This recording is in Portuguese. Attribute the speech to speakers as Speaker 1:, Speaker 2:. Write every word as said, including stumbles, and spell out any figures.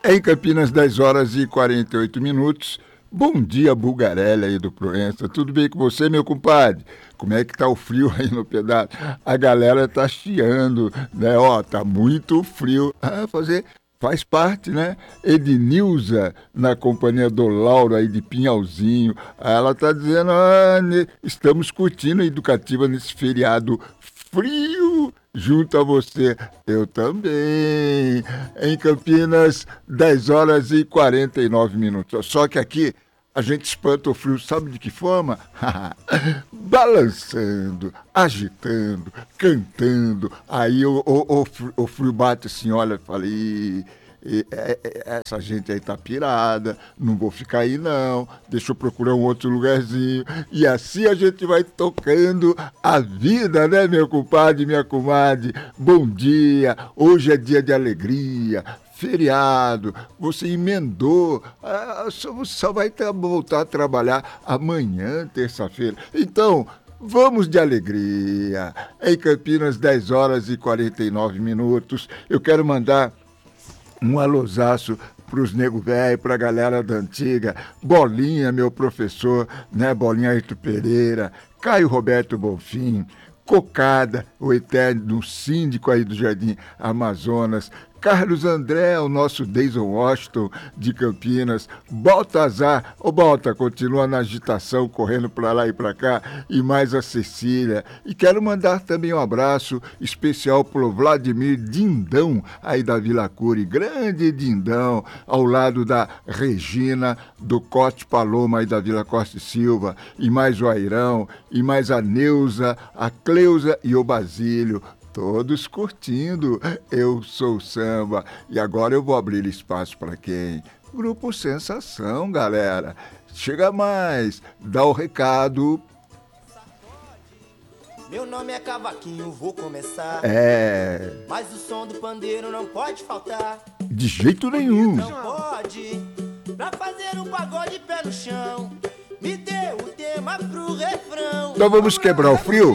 Speaker 1: Em Campinas, dez horas e quarenta e oito minutos. Bom dia, Bulgarelli aí do Proença. Tudo bem com você, meu compadre? Como é que tá o frio aí no pedaço? A galera tá chiando, né? Ó, tá muito frio. Ah, fazer... Faz parte, né? Ednilza, na companhia do Lauro aí de Pinhalzinho. Ela tá dizendo, ah, né, estamos curtindo a educativa nesse feriado frio junto a você. Eu também. Em Campinas, dez horas e quarenta e nove minutos. Só que aqui a gente espanta o frio, sabe de que forma? Balançando, agitando, cantando. Aí o, o, o, frio, o frio bate assim, olha, falei, e, é, é, essa gente aí tá pirada, não vou ficar aí não, deixa eu procurar um outro lugarzinho. E assim a gente vai tocando a vida, né, meu compadre, minha comadre? Bom dia, hoje é dia de alegria, feriado, você emendou, ah, só, você só vai tra- voltar a trabalhar amanhã, terça-feira. Então, vamos de alegria. Em Campinas, dez horas e quarenta e nove minutos. Eu quero mandar um alôzaço pros nego velho, pra galera da antiga, Bolinha, meu professor, né, Bolinha Ayrton Pereira, Caio Roberto Bonfim, Cocada, o eterno síndico aí do Jardim Amazonas, Carlos André, o nosso Deison Washington de Campinas, Baltazar, ô Balta, continua na agitação, correndo para lá e para cá, e mais a Cecília. E quero mandar também um abraço especial pro Vladimir Dindão, aí da Vila Curi, grande Dindão, ao lado da Regina, do Cote Paloma, aí da Vila Costa e Silva, e mais o Airão, e mais a Neuza, a Cleusa e o Basílio, todos curtindo Eu Sou Samba. E agora eu vou abrir espaço para quem? Grupo Sensação, galera. Chega mais, dá o recado.
Speaker 2: Meu nome é Cavaquinho, vou começar.
Speaker 1: É.
Speaker 2: Mas o som do pandeiro não pode faltar.
Speaker 1: De jeito nenhum.
Speaker 2: Não pode. Pra fazer um pagode pé no chão, me dê o tema pro refrão.
Speaker 1: Então vamos quebrar o frio?